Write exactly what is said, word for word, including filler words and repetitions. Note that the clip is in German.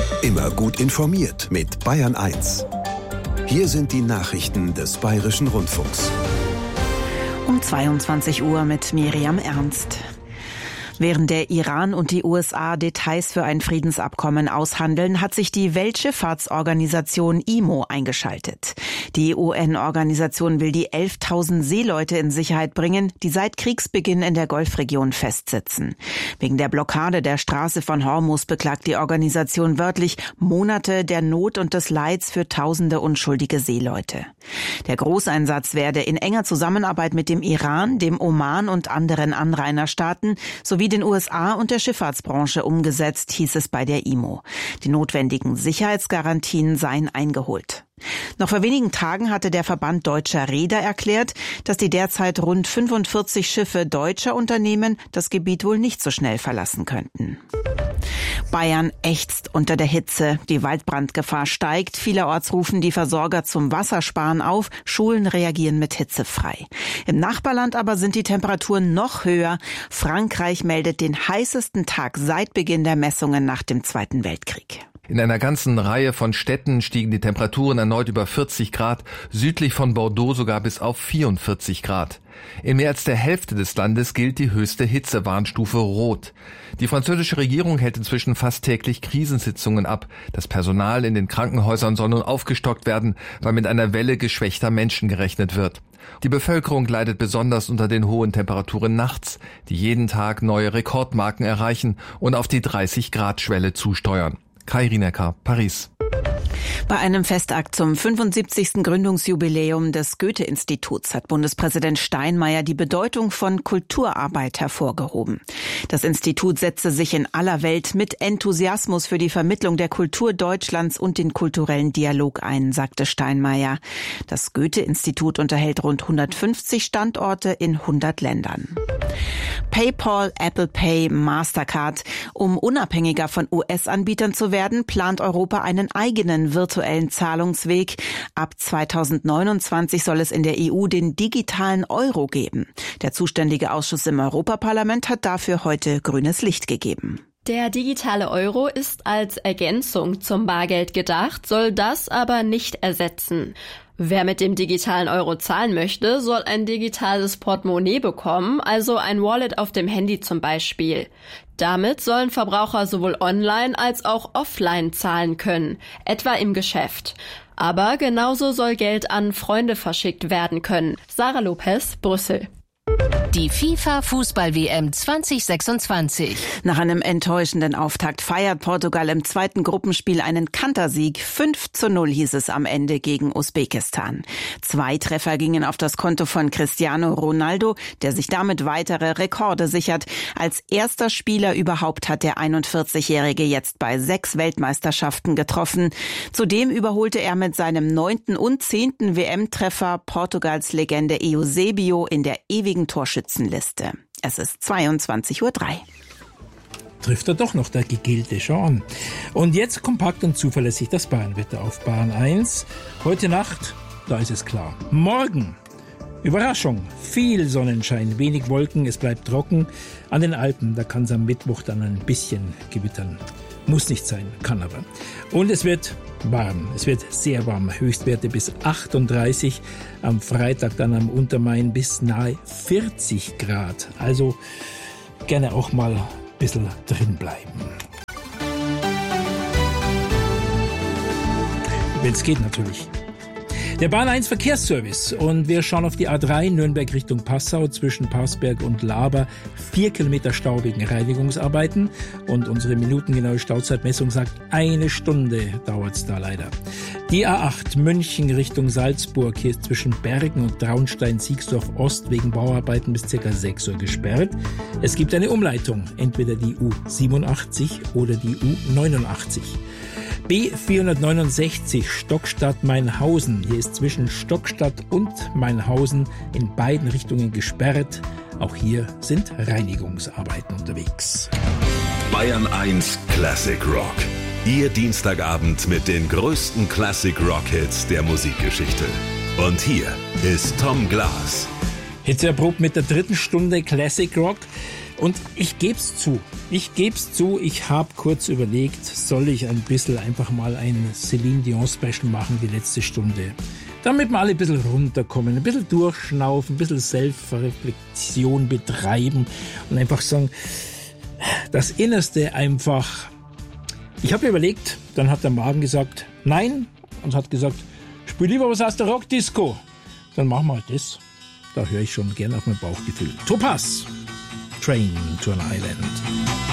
Immer gut informiert mit Bayern eins. Hier sind die Nachrichten des Bayerischen Rundfunks. Um zweiundzwanzig Uhr mit Miriam Ernst. Während der Iran und die U S A Details für ein Friedensabkommen aushandeln, hat sich die Weltschifffahrtsorganisation I M O eingeschaltet. Die U N-Organisation will die elftausend Seeleute in Sicherheit bringen, die seit Kriegsbeginn in der Golfregion festsitzen. Wegen der Blockade der Straße von Hormuz beklagt die Organisation wörtlich Monate der Not und des Leids für tausende unschuldige Seeleute. Der Großeinsatz werde in enger Zusammenarbeit mit dem Iran, dem Oman und anderen Anrainerstaaten sowie den U S A und der Schifffahrtsbranche umgesetzt, hieß es bei der I M O. Die notwendigen Sicherheitsgarantien seien eingeholt. Noch vor wenigen Tagen hatte der Verband Deutscher Reeder erklärt, dass die derzeit rund fünfundvierzig Schiffe deutscher Unternehmen das Gebiet wohl nicht so schnell verlassen könnten. Bayern ächzt unter der Hitze. Die Waldbrandgefahr steigt. Vielerorts rufen die Versorger zum Wassersparen auf. Schulen reagieren mit Hitze frei. Im Nachbarland aber sind die Temperaturen noch höher. Frankreich meldet den heißesten Tag seit Beginn der Messungen nach dem Zweiten Weltkrieg. In einer ganzen Reihe von Städten stiegen die Temperaturen erneut über vierzig Grad, südlich von Bordeaux sogar bis auf vierundvierzig Grad. In mehr als der Hälfte des Landes gilt die höchste Hitzewarnstufe Rot. Die französische Regierung hält inzwischen fast täglich Krisensitzungen ab. Das Personal in den Krankenhäusern soll nun aufgestockt werden, weil mit einer Welle geschwächter Menschen gerechnet wird. Die Bevölkerung leidet besonders unter den hohen Temperaturen nachts, die jeden Tag neue Rekordmarken erreichen und auf die dreißig Grad Schwelle zusteuern. Kai Rienecker, Paris. Bei einem Festakt zum fünfundsiebzigsten Gründungsjubiläum des Goethe-Instituts hat Bundespräsident Steinmeier die Bedeutung von Kulturarbeit hervorgehoben. Das Institut setze sich in aller Welt mit Enthusiasmus für die Vermittlung der Kultur Deutschlands und den kulturellen Dialog ein, sagte Steinmeier. Das Goethe-Institut unterhält rund hundertfünfzig Standorte in hundert Ländern. PayPal, Apple Pay, Mastercard. Um unabhängiger von U S-Anbietern zu werden, plant Europa einen eigenen virtuellen Zahlungsweg. Ab zweitausendneunundzwanzig soll es in der E U den digitalen Euro geben. Der zuständige Ausschuss im Europaparlament hat dafür heute grünes Licht gegeben. Der digitale Euro ist als Ergänzung zum Bargeld gedacht, soll das aber nicht ersetzen. Wer mit dem digitalen Euro zahlen möchte, soll ein digitales Portemonnaie bekommen, also ein Wallet auf dem Handy zum Beispiel. Damit sollen Verbraucher sowohl online als auch offline zahlen können, etwa im Geschäft. Aber genauso soll Geld an Freunde verschickt werden können. Sarah Lopez, Brüssel. Die FIFA-Fußball-W M zwanzig sechsundzwanzig. Nach einem enttäuschenden Auftakt feiert Portugal im zweiten Gruppenspiel einen Kantersieg. fünf zu null hieß es am Ende gegen Usbekistan. Zwei Treffer gingen auf das Konto von Cristiano Ronaldo, der sich damit weitere Rekorde sichert. Als erster Spieler überhaupt hat der einundvierzigjährige jetzt bei sechs Weltmeisterschaften getroffen. Zudem überholte er mit seinem neunten und zehnten W M-Treffer Portugals Legende Eusebio in der ewigen Torschützenliste. Es ist zweiundzwanzig Uhr drei. Trifft er doch noch der gegillte Sean. Und jetzt kompakt und zuverlässig das Bayernwetter auf Bayern eins. Heute Nacht, da ist es klar. Morgen, Überraschung, viel Sonnenschein, wenig Wolken, es bleibt trocken. An den Alpen, da kann es am Mittwoch dann ein bisschen gewittern. Muss nicht sein, kann aber. Und es wird warm, es wird sehr warm, Höchstwerte bis achtunddreißig, am Freitag dann am Untermain bis nahe vierzig Grad. Also gerne auch mal ein bisschen drin bleiben. Wenn es geht natürlich. Der Bahn eins Verkehrsservice und wir schauen auf die A drei Nürnberg Richtung Passau zwischen Parsberg und Laber. Vier Kilometer Stau wegen Reinigungsarbeiten und unsere minutengenaue Stauzeitmessung sagt, eine Stunde dauert's da leider. Die A acht München Richtung Salzburg, hier ist zwischen Bergen und Traunstein-Siegsdorf Ost wegen Bauarbeiten bis ca. sechs Uhr gesperrt. Es gibt eine Umleitung, entweder die U siebenundachtzig oder die U neunundachtzig. B vierhundertneunundsechzig Stockstadt-Mainhausen. Hier ist zwischen Stockstadt und Mainhausen in beiden Richtungen gesperrt. Auch hier sind Reinigungsarbeiten unterwegs. Bayern eins Classic Rock. Ihr Dienstagabend mit den größten Classic Rock Hits der Musikgeschichte. Und hier ist Tom Glas. Hitze erprobt mit der dritten Stunde Classic Rock. Und ich geb's zu, ich geb's zu, ich habe kurz überlegt, soll ich ein bisschen einfach mal ein Céline Dion Special machen, die letzte Stunde. Damit wir alle ein bisschen runterkommen, ein bisschen durchschnaufen, ein bisschen Selbstreflexion betreiben und einfach sagen, das Innerste einfach. Ich habe mir überlegt, dann hat der Magen gesagt, nein, und hat gesagt, spiel lieber was aus der Rockdisco. Dann machen wir halt das. Da höre ich schon gern auf mein Bauchgefühl. Topaz, Train to an Island.